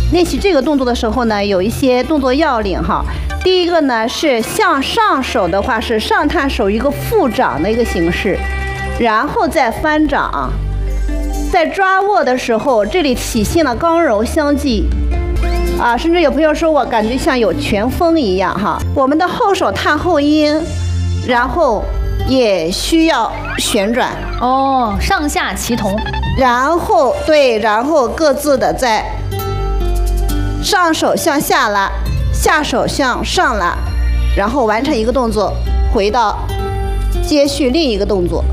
练习这个动作的时候呢，有一些动作要领哈。第一个呢是向上手的话是上探手一个负掌的一个形式，然后再翻掌。在抓握的时候，这里体现了刚柔相济。甚至有朋友说我感觉像有拳风一样哈。我们的后手探后阴，然后也需要旋转上下齐同， 然后各自的在上手向下拉，下手向上拉，然后完成一个动作，回到接续另一个动作。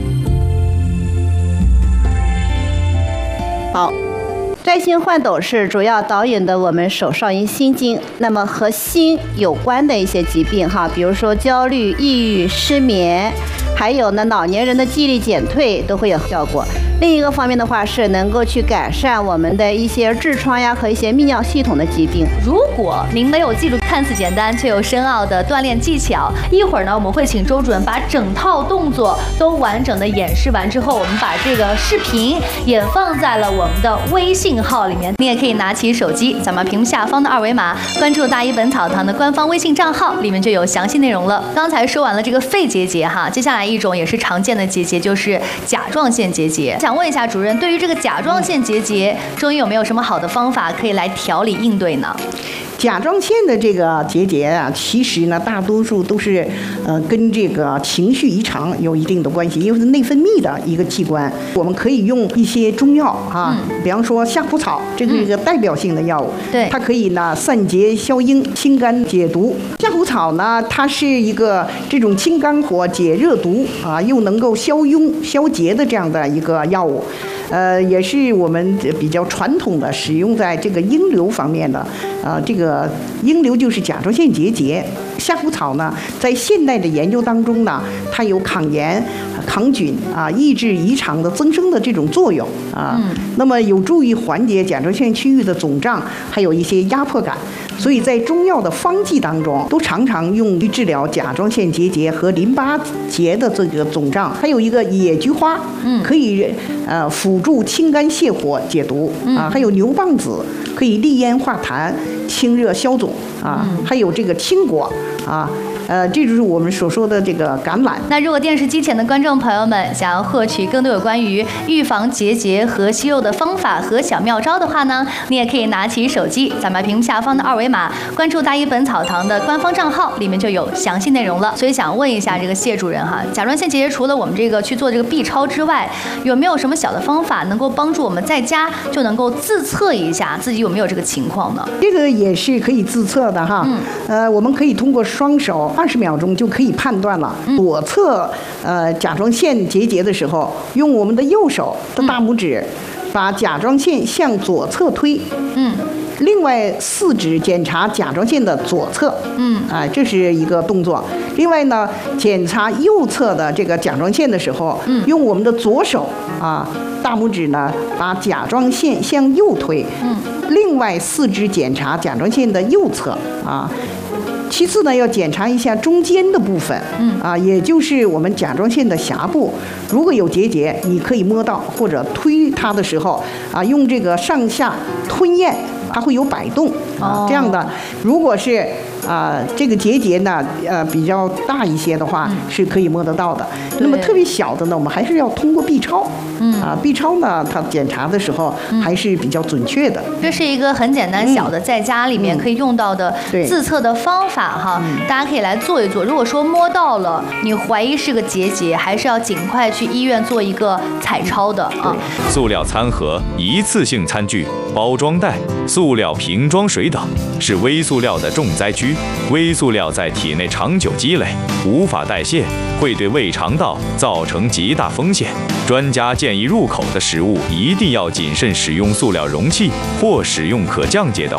好。摘星换斗是主要导引的我们手少阴心经，那么和心有关的一些疾病哈，比如说焦虑、抑郁、失眠，还有呢老年人的记忆力减退都会有效果。另一个方面的话是能够去改善我们的一些痔疮呀和一些泌尿系统的疾病。 如果您没有记住看似简单却有深奥的锻炼技巧，一会儿呢我们会请周主任把整套动作都完整的演示完之后，我们把这个视频也放在了我们的微信号里面，你也可以拿起手机，咱们屏幕下方的二维码关注大医本草堂的官方微信账号，里面就有详细内容了。刚才说完了这个肺结节哈，接下来一种也是常见的结节就是甲状腺结节。想问一下主任，对于这个甲状腺结节，中医有没有什么好的方法可以来调理应对呢？ 甲状腺的这个结节啊，其实呢，大多数都是跟这个情绪异常有一定的关系，因为是内分泌的一个器官。我们可以用一些中药啊，比方说夏枯草，这是一个代表性的药物， 对， 它可以呢散结消阴、清肝解毒。夏枯草呢，它是一个这种清肝火、解热毒啊，又能够消痈、消结的这样的一个药物。也是我们比较传统的使用在这个阴瘤方面的，这个阴瘤就是甲状腺结节。夏枯草呢，在现代的研究当中呢，它有抗炎、抗菌啊，抑制异常的增生的这种作用啊。那么有助于缓解甲状腺区域的肿胀，还有一些压迫感。所以在中药的方剂当中，都常常用于治疗甲状腺结节和淋巴结的这个肿胀。还有一个野菊花，可以辅助清肝泻火、解毒啊。还有牛蒡子可以利咽化痰、清热消肿啊。还有这个青果啊。这就是我们所说的这个橄榄。 那如果电视机前的观众朋友们想要获取更多有关于预防结节和息肉的方法和小妙招的话呢，你也可以拿起手机，咱们屏幕下方的二维码关注大医本草堂的官方账号，里面就有详细内容了。所以想问一下这个谢主任哈，甲状腺结节除了我们这个去做这个 B 超之外，有没有什么小的方法能够帮助我们在家就能够自测一下自己有没有这个情况呢？ 这个也是可以自测的哈。我们可以通过双手20秒钟就可以判断了。左侧甲状腺结节的时候，用我们的右手的大拇指把甲状腺向左侧推。另外4指检查甲状腺的左侧。这是一个动作。另外呢，检查右侧的这个甲状腺的时候，用我们的左手大拇指呢把甲状腺向右推。另外4指检查甲状腺的右侧啊。其次呢，要检查一下中间的部分，也就是我们甲状腺的峡部，如果有结节，你可以摸到或者推它的时候，用这个上下吞咽，它会有摆动这样的。如果是这个结节呢，比较大一些的话，是可以摸得到的。那么特别小的呢，我们还是要通过 B 超。B 超呢，它检查的时候还是比较准确的。 这是一个很简单小的，在家里面可以用到的自测的方法哈，大家可以来做一做。如果说摸到了，你怀疑是个结节，还是要尽快去医院做一个彩超的啊。 塑料餐盒、一次性餐具、包装袋、塑料瓶装水等，是微塑料的重灾区。微塑料在体内长久积累，无法代谢，会对胃肠道造成极大风险。专家建议入口的食物一定要谨慎使用塑料容器，或使用可降解的